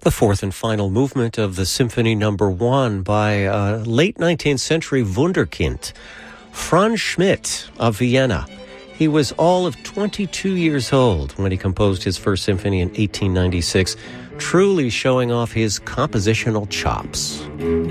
The fourth and final movement of the Symphony No. 1 by late 19th century wunderkind, Franz Schmidt of Vienna. He was all of 22 years old when he composed his first symphony in 1896, truly showing off his compositional chops.